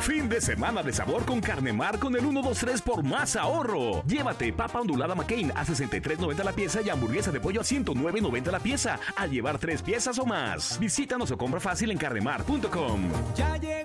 Fin de semana de sabor con Carnemar con el 1, 2, 3 por más ahorro. Llévate papa ondulada McCain a $63.90 la pieza y hamburguesa de pollo a $109.90 la pieza al llevar 3 piezas o más. Visítanos o compra fácil en carnemar.com.